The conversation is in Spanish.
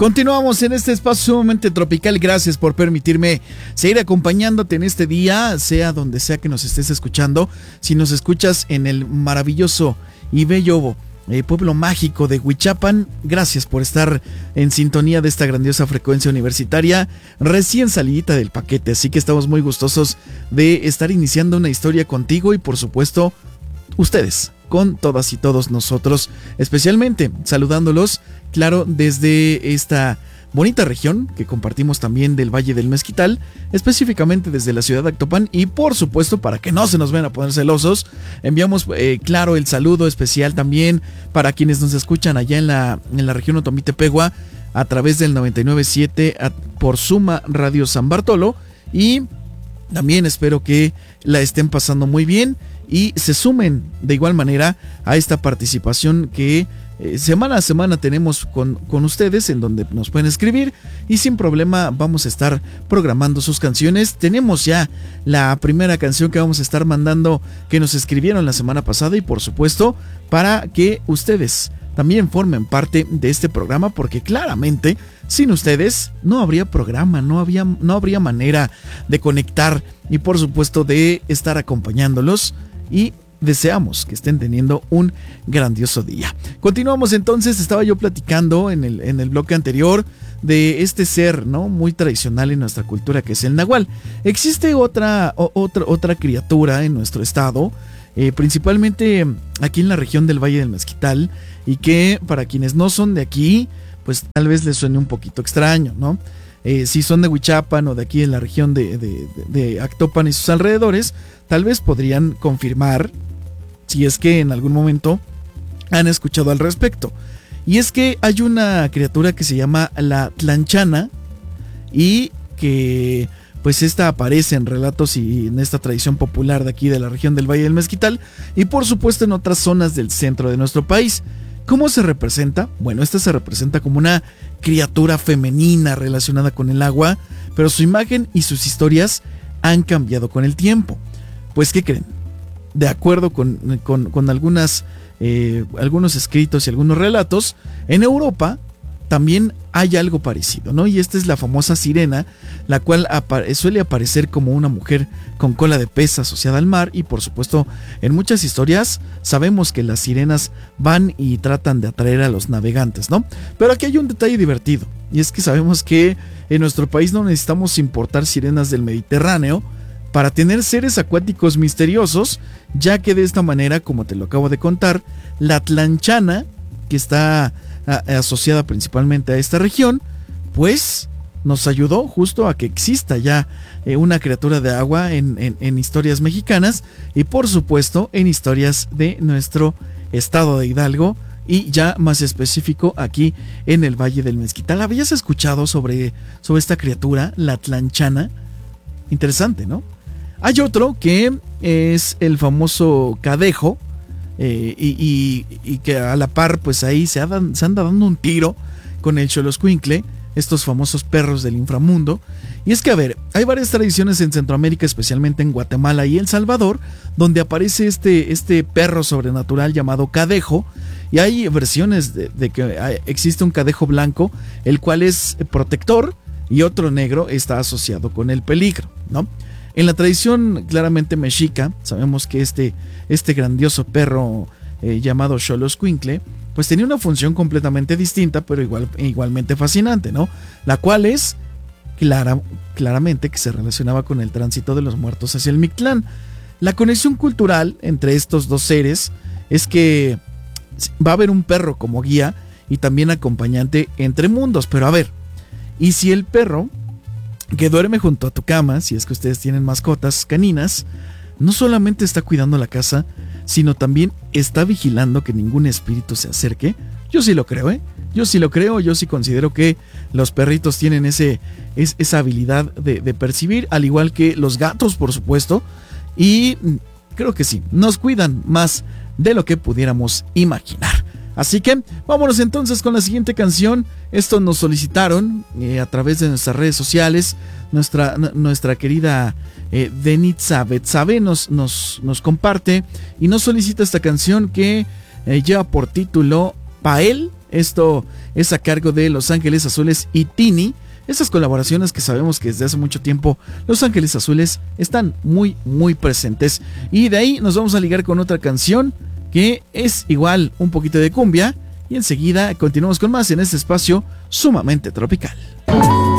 Continuamos en este espacio sumamente tropical. Gracias por permitirme seguir acompañándote en este día, sea donde sea que nos estés escuchando. Si nos escuchas en el maravilloso y bello pueblo mágico de Huichapan, gracias por estar en sintonía de esta grandiosa frecuencia universitaria recién salidita del paquete. Así que estamos muy gustosos de estar iniciando una historia contigo y por supuesto ustedes, con todas y todos nosotros, especialmente saludándolos, claro, desde esta bonita región que compartimos también del Valle del Mezquital, específicamente desde la ciudad de Actopan. Y por supuesto, para que no se nos vayan a poner celosos, enviamos claro el saludo especial también para quienes nos escuchan allá en la región Otomí-Tepehua a través del 99.7 por Suma Radio San Bartolo, y también espero que la estén pasando muy bien y se sumen de igual manera a esta participación que semana a semana tenemos con ustedes, en donde nos pueden escribir y sin problema vamos a estar programando sus canciones. Tenemos ya la primera canción que vamos a estar mandando, que nos escribieron la semana pasada, y por supuesto para que ustedes también formen parte de este programa, porque claramente sin ustedes no habría programa, no habría manera de conectar y por supuesto de estar acompañándolos, y deseamos que estén teniendo un grandioso día. Continuamos entonces. Estaba yo platicando en el bloque anterior de este ser, ¿no?, muy tradicional en nuestra cultura, que es el nahual. Existe otra criatura en nuestro estado, principalmente aquí en la región del Valle del Mezquital, y que para quienes no son de aquí, pues tal vez les suene un poquito extraño, ¿no? Si son de Huichapan o de aquí en la región de Actopan y sus alrededores, tal vez podrían confirmar si es que en algún momento han escuchado al respecto. Y es que hay una criatura que se llama la tlanchana, y que pues esta aparece en relatos y en esta tradición popular de aquí de la región del Valle del Mezquital, y por supuesto en otras zonas del centro de nuestro país. ¿Cómo se representa? Bueno, esta se representa como una criatura femenina relacionada con el agua, pero su imagen y sus historias han cambiado con el tiempo. Pues, ¿qué creen? De acuerdo con algunos escritos y algunos relatos, en Europa también hay algo parecido, ¿no? Y esta es la famosa sirena, la cual suele aparecer como una mujer con cola de pez asociada al mar. Y por supuesto, en muchas historias sabemos que las sirenas van y tratan de atraer a los navegantes, ¿no? Pero aquí hay un detalle divertido, y es que sabemos que en nuestro país no necesitamos importar sirenas del Mediterráneo para tener seres acuáticos misteriosos, ya que de esta manera, como te lo acabo de contar, la tlanchana, que está asociada principalmente a esta región, pues nos ayudó justo a que exista ya una criatura de agua en historias mexicanas, y por supuesto en historias de nuestro estado de Hidalgo, y ya más específico aquí en el Valle del Mezquital. ¿Habías escuchado sobre esta criatura, la tlanchana? Interesante, ¿no? Hay otro que es el famoso cadejo, y que a la par pues ahí se anda dando un tiro con el Xoloscuincle, estos famosos perros del inframundo. Y es que, a ver, hay varias tradiciones en Centroamérica, especialmente en Guatemala y El Salvador, donde aparece este perro sobrenatural llamado cadejo. Y hay versiones de que existe un cadejo blanco, el cual es protector, y otro negro está asociado con el peligro, ¿no? En la tradición claramente mexica, sabemos que este grandioso perro llamado Xoloscuincle, pues tenía una función completamente distinta, pero igualmente fascinante, ¿no? La cual es claramente que se relacionaba con el tránsito de los muertos hacia el Mictlán. La conexión cultural entre estos dos seres es que va a haber un perro como guía y también acompañante entre mundos. Pero a ver, ¿y si el perro que duerme junto a tu cama, si es que ustedes tienen mascotas caninas, no solamente está cuidando la casa, sino también está vigilando que ningún espíritu se acerque? Yo sí lo creo, yo sí lo creo. Yo sí considero que los perritos tienen esa habilidad de percibir, al igual que los gatos, por supuesto, y creo que sí, nos cuidan más de lo que pudiéramos imaginar. Así que vámonos entonces con la siguiente canción. Esto nos solicitaron a través de nuestras redes sociales. Nuestra querida Denitza Betsabe nos comparte y nos solicita esta canción que lleva por título Pael, Esto es a cargo de Los Ángeles Azules y Tini. Esas colaboraciones que sabemos que desde hace mucho tiempo Los Ángeles Azules están muy presentes. Y de ahí nos vamos a ligar con otra canción que es igual un poquito de cumbia. Y enseguida continuamos con más en este espacio sumamente tropical.